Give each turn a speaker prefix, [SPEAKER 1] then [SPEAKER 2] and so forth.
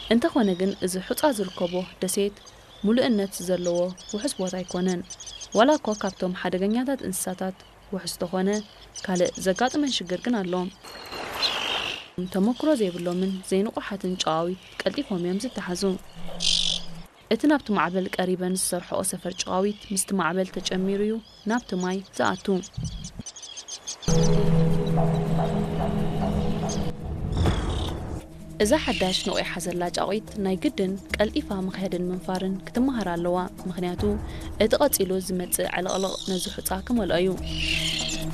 [SPEAKER 1] እንተኾነ ግን እዚ ሕፃ ዝርከቦ ደሴት ሙሉእነት ዘለዎ ውሕስ ቦታ ኣይኮነን ወላ እኳ ካብቶም ሓደገኛታት እንስሳታት ውሕስ ተኾነ ካልእ ዘጋጥመን ሽግር ግን ኣለዎም ተመክሮ ዘይብሎምን ዘይንቑሓትን ጨዋዊት ቀልጢፎም እዮም ዝተሓዙ እቲ ናብቲ ማዕበል ቀሪበን ዝሰርሕኦ ሰፈር ጨዋዊት ምስቲ ማዕበል ተጨሚሩ እዩ ናብቲ ማይ ዝኣቱ እዛ ሓዳሽ ንቑሓ ዘላ ጫቒት ናይ ግድን ቀልጢፋ ምኽያድን ምንፋርን ክትመሃር ኣለዋ ምኽንያቱ እቲ ቐፂሉ ዝመጽእ ዕልቕልቕ ነዚ ሕፃ ክመልኦ እዩ